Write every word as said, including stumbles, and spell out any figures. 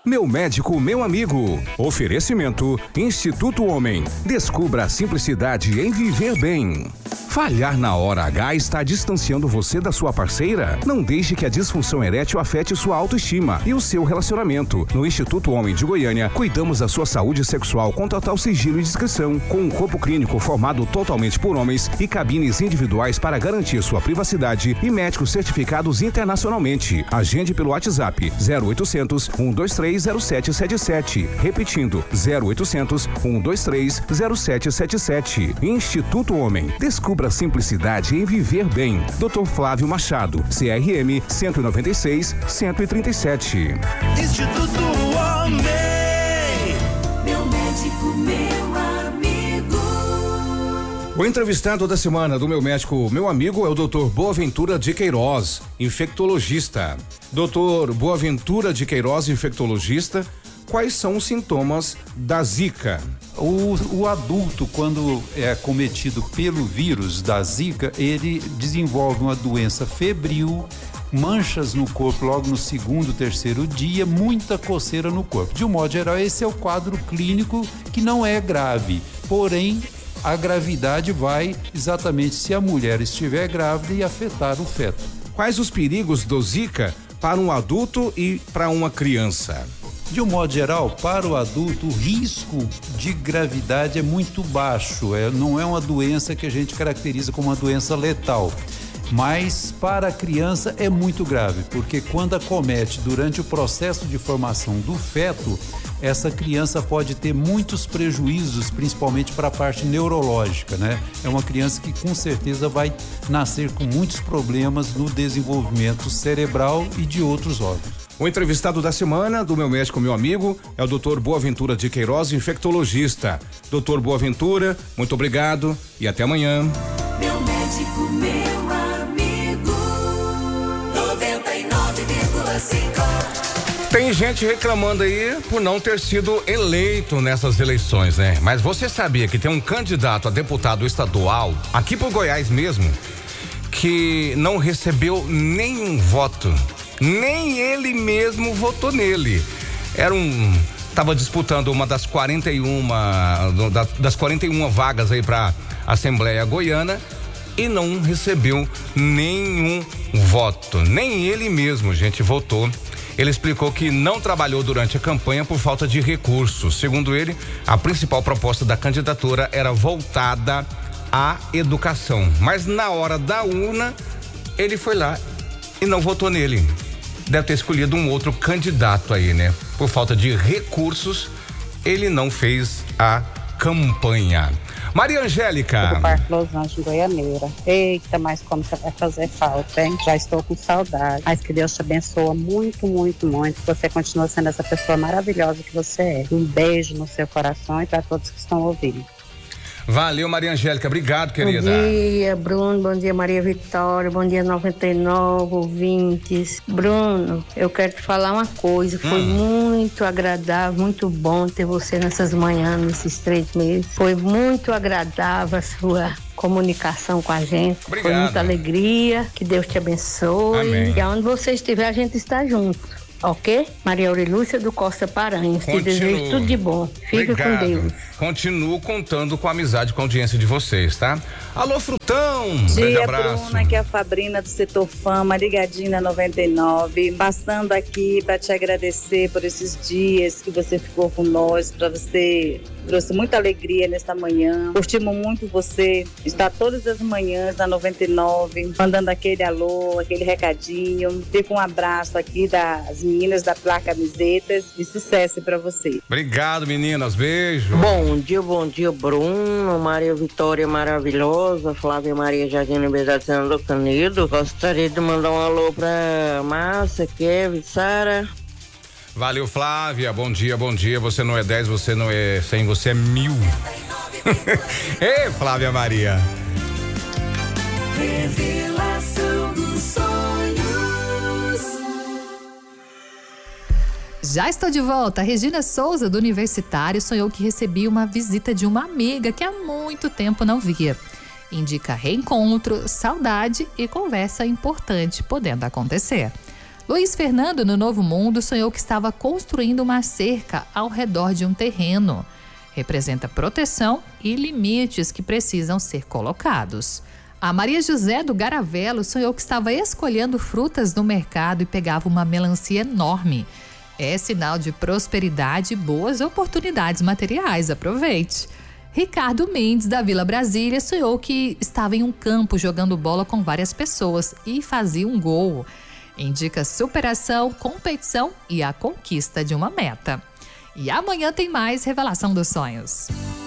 Meu médico, meu amigo. Oferecimento Instituto Homem. Descubra a simplicidade em viver bem. Falhar na hora H está distanciando você da sua parceira? Não deixe que a disfunção erétil afete sua autoestima e o seu relacionamento. No Instituto Homem de Goiânia, cuidamos da sua saúde sexual com total sigilo e discrição, com um corpo clínico formado totalmente por homens e cabines individuais para garantir sua privacidade e médicos certificados internacionalmente. Agende pelo WhatsApp zero oitocentos, um dois três zero sete sete sete. Repetindo, zero oitocentos, um dois três zero sete sete sete. Instituto Homem. Descubra a simplicidade em viver bem. doutor Flávio Machado, C R M cento e noventa e seis, cento e trinta e sete. Instituto Homem. Meu médico, meu amigo. O entrevistado da semana do Meu Médico, meu amigo, é o doutor Boaventura de Queiroz, infectologista. doutor Boaventura de Queiroz, infectologista, quais são os sintomas da Zika? O, o adulto, quando é acometido pelo vírus da Zika, ele desenvolve uma doença febril, manchas no corpo logo no segundo, terceiro dia, muita coceira no corpo. De um modo geral, esse é o quadro clínico que não é grave, porém a gravidade vai exatamente se a mulher estiver grávida e afetar o feto. Quais os perigos do Zika para um adulto e para uma criança? De um modo geral, para o adulto, o risco de gravidade é muito baixo. É, não é uma doença que a gente caracteriza como uma doença letal. Mas para a criança é muito grave, porque quando acomete durante o processo de formação do feto, essa criança pode ter muitos prejuízos, principalmente para a parte neurológica, né? É uma criança que com certeza vai nascer com muitos problemas no desenvolvimento cerebral e de outros órgãos. O entrevistado da semana do Meu Médico, meu amigo, é o doutor Boaventura de Queiroz, infectologista. doutor Boaventura, muito obrigado e até amanhã. Meu médico, meu amigo. noventa e nove vírgula cinco. Tem gente reclamando aí por não ter sido eleito nessas eleições, né? Mas você sabia que tem um candidato a deputado estadual, aqui por Goiás mesmo, que não recebeu nenhum voto? Nem ele mesmo votou nele. Era um... Tava disputando uma das quarenta e um das quarenta e uma vagas aí para Assembleia Goiana e não recebeu nenhum voto. Nem ele mesmo, gente, votou. Ele explicou que não trabalhou durante a campanha por falta de recursos. Segundo ele, a principal proposta da candidatura era voltada à educação. Mas na hora da urna, ele foi lá e não votou nele. Deve ter escolhido um outro candidato aí, né? Por falta de recursos, ele não fez a campanha. Maria Angélica. Do Parque Los Angeles, Goianeira. Eita, mas como você vai fazer falta, hein? Já estou com saudade. Mas que Deus te abençoe muito, muito, muito. Que você continue sendo essa pessoa maravilhosa que você é. Um beijo no seu coração e para todos que estão ouvindo. Valeu, Maria Angélica. Obrigado, querida. Bom dia, Bruno. Bom dia, Maria Vitória. Bom dia, noventa e nove ouvintes. Bruno, eu quero te falar uma coisa. Foi hum. muito agradável, muito bom ter você nessas manhãs, nesses três meses. Foi muito agradável a sua comunicação com a gente. Obrigado. Foi muita alegria. Que Deus te abençoe. Amém. E aonde você estiver, a gente está junto. Ok? Maria Aurilúcia do Costa Paranhos. Te desejo tudo de bom. Fica Obrigado. com Deus. Continuo contando com a amizade, com a audiência de vocês, tá? Alô, Frutão! Um Bom grande dia, abraço. Bruna, aqui é a Fabrina do Setor Fama, ligadinha na noventa e nove. Passando aqui para te agradecer por esses dias que você ficou com nós, para você trouxe muita alegria nesta manhã. Curtimos muito você estar todas as manhãs na noventa e nove, mandando aquele alô, aquele recadinho. Fica um abraço aqui das meninas da Placa Camisetas e sucesso para você. Obrigado, meninas. Beijo. Bom dia, bom dia, Bruno, Maria Vitória maravilhosa, Flávia Maria Jardim Liberdade do Canedo. Gostaria de mandar um alô pra Márcia, Kevin, Sara. Valeu, Flávia. Bom dia, bom dia. Você não é dez, você não é cem, você é mil. Ei, Flávia Maria. Revelação dos sonhos. Já estou de volta. A Regina Souza, do Universitário, sonhou que recebia uma visita de uma amiga que há muito tempo não via. Indica reencontro, saudade e conversa importante podendo acontecer. Luiz Fernando, no Novo Mundo, sonhou que estava construindo uma cerca ao redor de um terreno. Representa proteção e limites que precisam ser colocados. A Maria José do Garavelo sonhou que estava escolhendo frutas no mercado e pegava uma melancia enorme. É sinal de prosperidade e boas oportunidades materiais. Aproveite. Ricardo Mendes, da Vila Brasília, sonhou que estava em um campo jogando bola com várias pessoas e fazia um gol. Indica superação, competição e a conquista de uma meta. E amanhã tem mais Revelação dos Sonhos.